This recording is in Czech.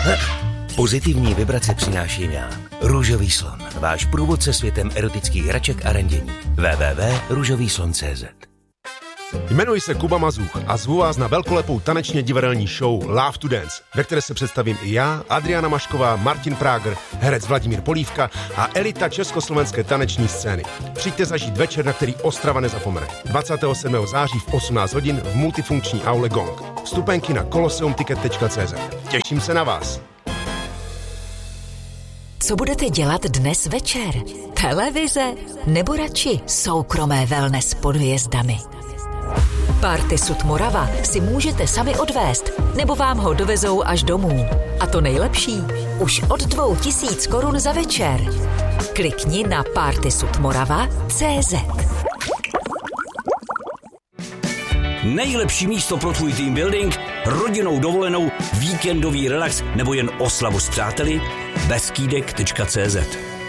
Pozitivní vibrace přináším já, Růžový slon, váš průvodce světem erotických hraček a randění. www.ružovýslon.cz. Jmenuji se Kuba Mazůch a zvu vás na velkolepou tanečně divadelní show Love to Dance, ve které se představím i já, Adriana Mašková, Martin Práger, herec Vladimír Polívka a elita československé taneční scény. Přijďte zažít večer, na který Ostrava nezapomene. 27. září v 18 hodin v multifunkční aule Gong. Vstupenky na koloseumticket.cz. Těším se na vás. Co budete dělat dnes večer? Televize nebo radši soukromé wellness pod hvězdami? Party Sud Morava si můžete sami odvést, nebo vám ho dovezou až domů. A to nejlepší, už od 2000 korun za večer. Klikni na partysudmorava.cz. Nejlepší místo pro tvůj team building, rodinnou dovolenou, víkendový relax nebo jen oslavu s přáteli? Beskydek.cz.